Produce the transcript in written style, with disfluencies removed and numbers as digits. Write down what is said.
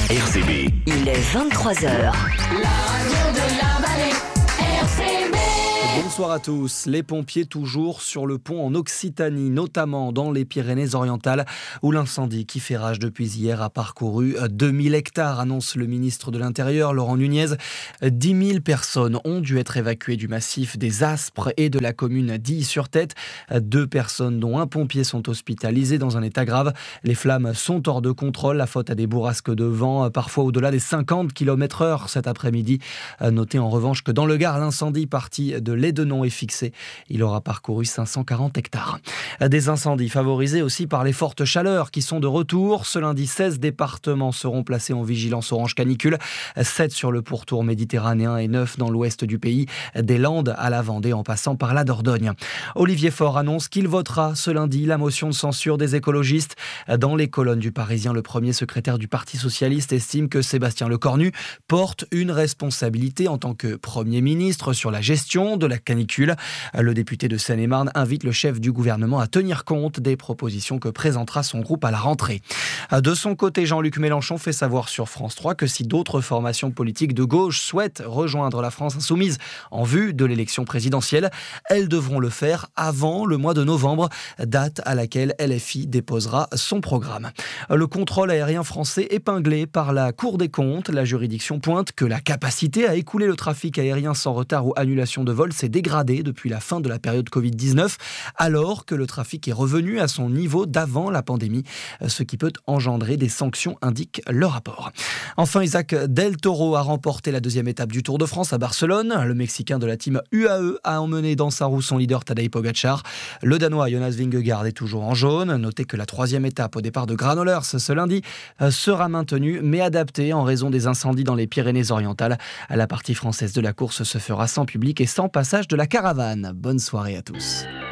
RCB. Il est 23h. Bonsoir à tous. Les pompiers toujours sur le pont en Occitanie, notamment dans les Pyrénées-Orientales, où l'incendie qui fait rage depuis hier a parcouru 2000 hectares, annonce le ministre de l'Intérieur, Laurent Nunez. 10 000 personnes ont dû être évacuées du massif des Aspres et de la commune d'Illy-sur-Tête. 2 personnes, dont un pompier, sont hospitalisées dans un état grave. Les flammes sont hors de contrôle, la faute à des bourrasques de vent, parfois au-delà des 50 km/h cet après-midi. Notez en revanche que dans le Gard, l'incendie parti de Lédenon est fixé. Il aura parcouru 540 hectares. Des incendies favorisés aussi par les fortes chaleurs qui sont de retour. Ce lundi, 16 départements seront placés en vigilance orange canicule. 7 sur le pourtour méditerranéen et 9 dans l'ouest du pays, des Landes à la Vendée en passant par la Dordogne. Olivier Faure annonce qu'il votera ce lundi la motion de censure des écologistes. Dans les colonnes du Parisien, le premier secrétaire du Parti socialiste estime que Sébastien Lecornu porte une responsabilité en tant que Premier ministre sur la gestion de la canicule. Le député de Seine-et-Marne invite le chef du gouvernement à tenir compte des propositions que présentera son groupe à la rentrée. De son côté, Jean-Luc Mélenchon fait savoir sur France 3 que si d'autres formations politiques de gauche souhaitent rejoindre la France insoumise en vue de l'élection présidentielle, elles devront le faire avant le mois de novembre, date à laquelle LFI déposera son programme. Le contrôle aérien français épinglé par la Cour des comptes. La juridiction pointe que la capacité à écouler le trafic aérien sans retard ou annulation de vol s'est dégradée depuis la fin de la période Covid-19, alors que le trafic est revenu à son niveau d'avant la pandémie, ce qui peut engendrer des sanctions, indique le rapport. Enfin, Isaac Del Toro a remporté la 2e étape du Tour de France à Barcelone. Le Mexicain de la team UAE a emmené dans sa roue son leader Tadej Pogacar. Le Danois Jonas Vingegaard est toujours en jaune. Notez que la 3e étape au départ de Granollers ce lundi sera maintenue, mais adaptée en raison des incendies dans les Pyrénées-Orientales. La partie française de la course se fera sans public et sans passage de la caravane. Bonne soirée à tous.